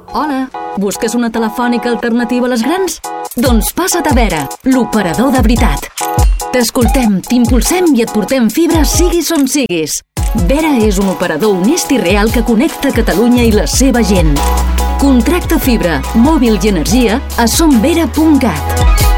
Hola, busques una telefònica alternativa a les grans? Doncs passa't a Vera, l'operador de veritat. T'escoltem, t'impulsem i et portem fibra siguis on siguis. Vera és un operador honest i real que connecta Catalunya i la seva gent. Contracta fibra, mòbil i energia a somvera.cat.